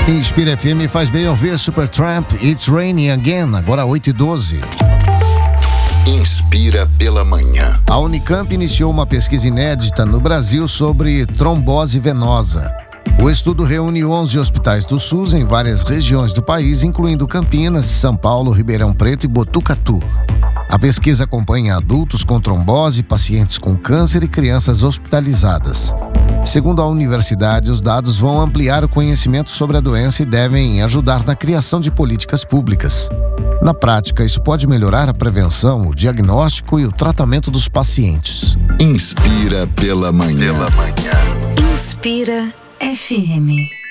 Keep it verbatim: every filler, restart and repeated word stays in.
Inspira F M faz bem ouvir Supertramp, It's Raining Again, agora oito e doze. Inspira pela manhã. A Unicamp iniciou uma pesquisa inédita no Brasil sobre trombose venosa. O estudo reúne onze hospitais do SUS em várias regiões do país, incluindo Campinas, São Paulo, Ribeirão Preto e Botucatu. A pesquisa acompanha adultos com trombose, pacientes com câncer e crianças hospitalizadas. Segundo a universidade, os dados vão ampliar o conhecimento sobre a doença e devem ajudar na criação de políticas públicas. Na prática, isso pode melhorar a prevenção, o diagnóstico e o tratamento dos pacientes. Inspira pela manhã. Pela manhã. Inspira F M.